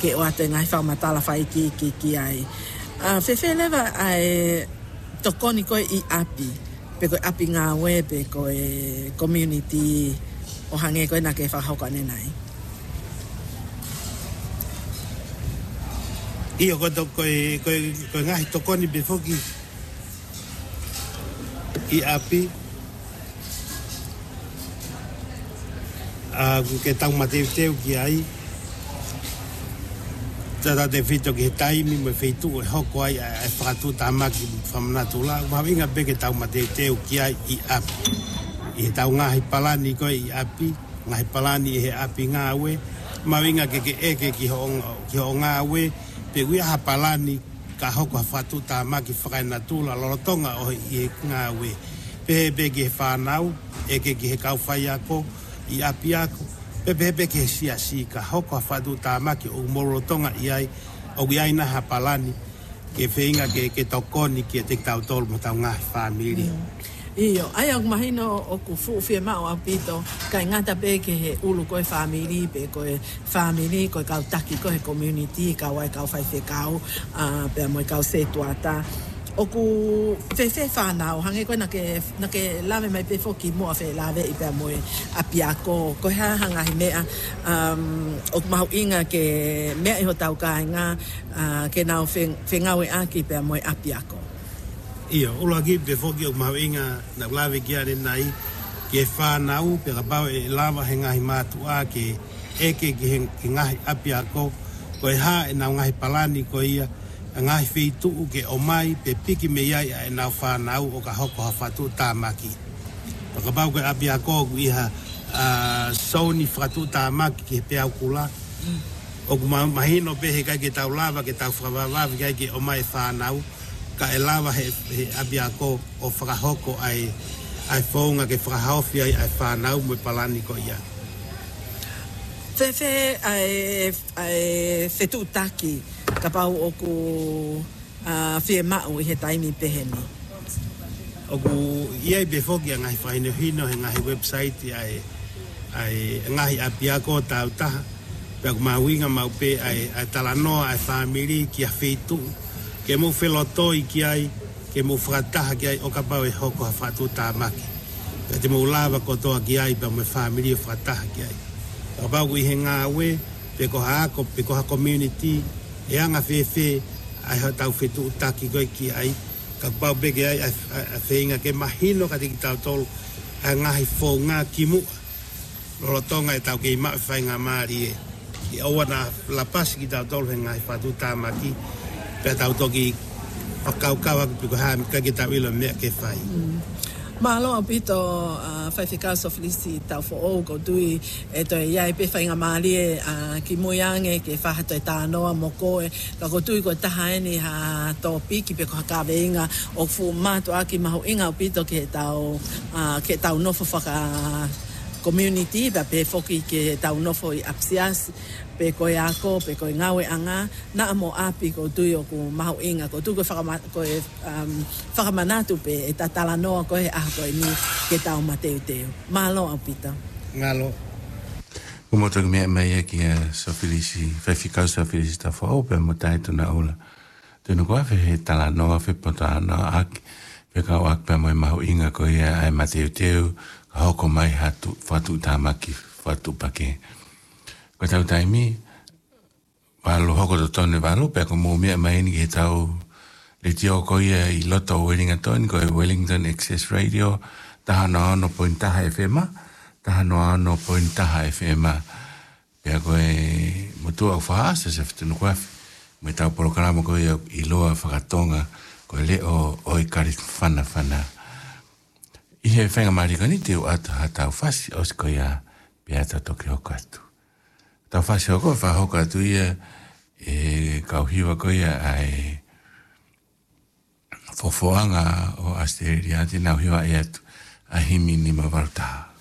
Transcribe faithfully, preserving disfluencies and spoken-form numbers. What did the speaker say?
ke o ate ngai whamatala whai ki ki ki ai. Uh, Whewhe lewa ai tokoni koe i api, pe koe api ngā we, pe koe community o hange koe na ke whahauka nenai. Iyo koe koe koe koe ngahi tokoni pe foki i api. Uh, ke tau mateu teu ki ai. Tata te whito ki he taimi me whitu e hoko ai e whakatu tamaki whamanatu la. Wahinga pe ke tau mateu teu ki ai i api. I he tau ngahi palani koe i api. Ngahi palani i he api ngā we. Wahinga ke ke eke ki ho, ki ho ngā we. Pe ui aha palani ka hoko whatu tamaki whakainatu la lorotonga o i he ngā we. Pe he pe ki he whanau, eke ki he kauwhai ako. I api ako, pepepe ke sia si ka hoko a whatu tāmaki o morotonga i ai, o i aina hapalani, ke whenga ke, ke tokoni ke te tau tolu mo tau ngahi whamiri. Iyo, ai au mahino o ku fu fie mao apito, kai ngata pe ke he ulu koe whamiri, pe koe whamiri, koe kau taki koe community, kau ai kau whaife kau, uh, pe amoe kau se tuata. O ku whewhe whanau, hange koe na ke, na ke lawe mai pe foki mua whe lawe i pia moe api ako. Koe ha hangahi mea, um, o ku mahu inga ke mea iho tau kāinga, uh, ke nau whengawe aki pia moe api ako. Iyo, ula ki pe foki o ku mahu inga na lawe kia re nai, ke whanau, pe ka pau e lawa he ngahi mātua, ke eke ki he ngahi api ako, koe ha e nau ngahi palani koe ia, ngahi whitu ke o mai pe piki me iai e nau whanau o ka hoko ha whatu tāmaki. Pakapau koe api a kōku iha uh, sauni whatu tāmaki ke pe au kula. Mm. O ku mahino pe he kai ke tau lava ke tau whakawawawi kai ke o mai whanau. Ka e lava he, he api a kō o whakahoko ai, ai whaunga ke whakahawhi ai ai whanau me palani ko ia. Whewhe ai, ai whetu taki ka pau o ku uh, whie mau i he taimi peheni. O ku iai pe whoki a ngahi whaino hino he ngahi website ai, ai ngahi api ako tau taha. Pea ku mawinga mau pe ai, ai talanoa ai whamiri ki a whitu. Ke mu whelotoi ki ai, ke mu whakataha ki ai o ka pau e hoko ha whatu tāmaki. Pea te mu lava kotoa ki ai pa me whamiri o whakataha ki ai. Ka pau ku i he ngā we, pe ko ha ako, pe ko ha community, e anga whewhe, ai hau tau whetu utaki koe ki ai, ka pau peke ai, a whenga ke mahino ka tiki tau tolu, a ngahi fō ngā ki mua. Lorotonga e tau ke i maa whai ngā maari e, i aua na lapasi ki tau tolu he ngahi whatu tāmaki, pe tau toki whakaukawa ki piko haa, ka ki tau ilo mea ke whai. Mm. Malo apito uh, whaiwhikau so flisi tau fo o ko tui e toi iai pe whainga maari e uh, ki muiange ke whahato e tānoa mo koe ka ko tui ko tahaeni ha tō piki pe ko hakawe inga o fu mātu aki mahu inga apito ke tau uh, ke tau nofo whaka community pa pe foki ke tau nofo i apsiasi pe koe ako, pe koe ngawe anga, na amo api ko tui o ku mahu inga, ko tui koe um, whakamanatu pe e tatala noa koe aha koe ni ke tau mateu teu. Malo au pita. Ngalo. Umoto ki mea mai e ki a sofilisi, whaiwhikau sofilisi ta whao pe mo taitu na ula. Tunu koe whi he tala noa, whi pota noa aki, whi kau aki pe mo e mahu inga koe ia ai mateu teu, ka hoko mai hatu, whatu tāmaki, whatu pake. Ko tau taimi, walo hoko to tone walo, pe ko mō mea mai ni he tau le tio ko ia i loto o Wellington, ko e Wellington Access Radio, taha no ano point taha F M, taha no ano point taha F M, pe ko e mutua o whaasa se whitunu kwafi, me tau programa ko ia i loa whakatonga, ko e le o oi kari whana whana. I he whenga marikani te o atu ha tau whasi, o ko ia pe ata toki hoka atu. Tau whasi o koe whahoka atu ia e kauhiwa koe ia ai fofoanga o Asteria te nau hiwa i atu a himi ni mawarutaha.